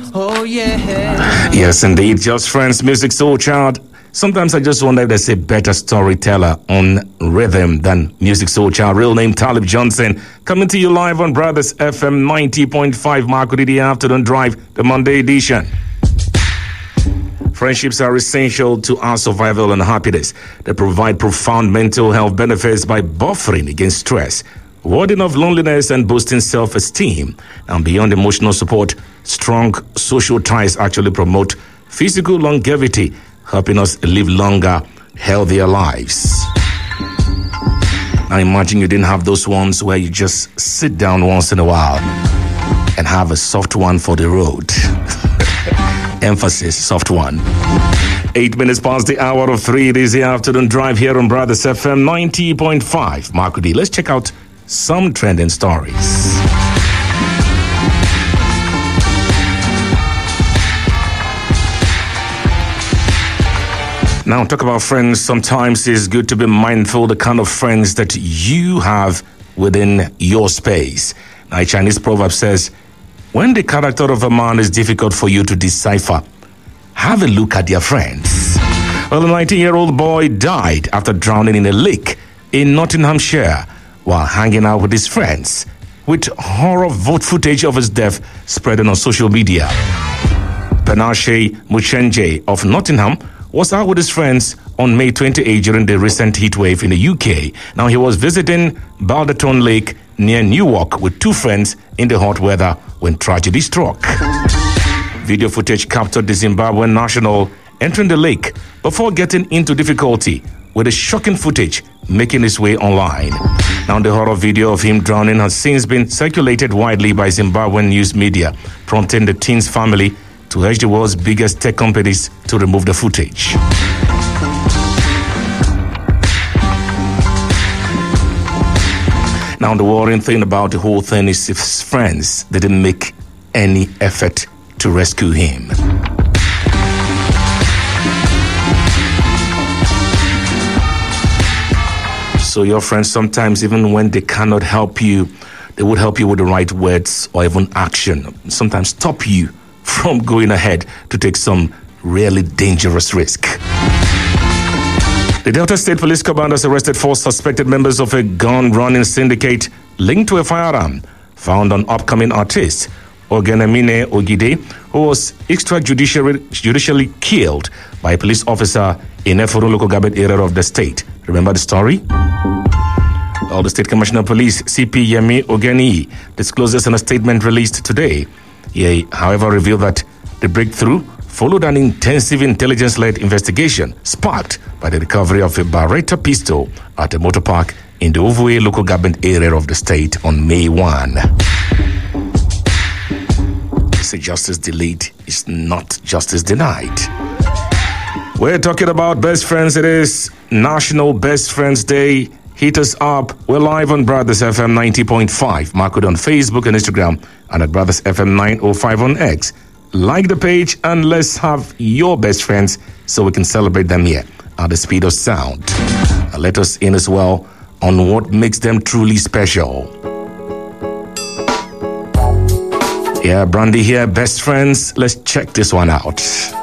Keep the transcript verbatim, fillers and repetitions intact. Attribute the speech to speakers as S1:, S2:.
S1: Oh, yeah.
S2: Yes, indeed. Just Friends, Music Soul Child. Sometimes I just wonder if there's a better storyteller on rhythm than Music Soul Child. Real name Talib Johnson. Coming to you live on Brothers F M ninety point five, Makuridi Afternoon Drive, the Monday edition. Friendships are essential to our survival and happiness. They provide profound mental health benefits by buffering against stress, warding off loneliness, and boosting self-esteem. And beyond emotional support, strong social ties actually promote physical longevity, helping us live longer, healthier lives. Now imagine you didn't have those ones where you just sit down once in a while and have a soft one for the road. Emphasis, soft one. Eight minutes past the hour of three. It is the afternoon drive here on Brothers F M ninety point five. Marco D. Let's check out some trending stories. Now, talk about friends. Sometimes it's good to be mindful the kind of friends that you have within your space. Now, a Chinese proverb says, when the character of a man is difficult for you to decipher, have a look at their friends. Well, a nineteen-year-old boy died after drowning in a lake in Nottinghamshire while hanging out with his friends, with horror footage of his death spreading on social media. Panache Muchenje of Nottingham was out with his friends on May twenty-eighth during the recent heatwave in the U K. Now, he was visiting Balderton Lake near Newark with two friends in the hot weather when tragedy struck. Video footage captured the Zimbabwean national entering the lake before getting into difficulty, with the shocking footage making its way online. Now, the horror video of him drowning has since been circulated widely by Zimbabwean news media, prompting the teen's family to urge the world's biggest tech companies to remove the footage. Now, the worrying thing about the whole thing is his friends didn't make any effort to rescue him. So your friends, sometimes even when they cannot help you, they would help you with the right words or even action. Sometimes stop you from going ahead to take some really dangerous risk. The Delta State Police Command has arrested four suspected members of a gun-running syndicate linked to a firearm found on upcoming artist Ogenemine Ogide, who was extrajudicially judicially killed by a police officer in Efuru local government area of the state. Remember the story? Well, the State Commissioner of Police, C P Yemi Ogeni, discloses in a statement released today. He, however, revealed that the breakthrough followed an intensive intelligence-led investigation sparked by the recovery of a Beretta pistol at a motor park in the Ovue local government area of the state on May first. Say justice delayed is not justice denied. We're talking about best friends. It is National Best Friends Day. Hit us up. We're live on Brothers F M ninety point five. Mark it on Facebook and Instagram, and at Brothers F M nine oh five on X. Like the page and let's have your best friends so we can celebrate them here at the speed of sound. And let us in as well on what makes them truly special. Yeah, Brandy here, best friends. Let's check this one out.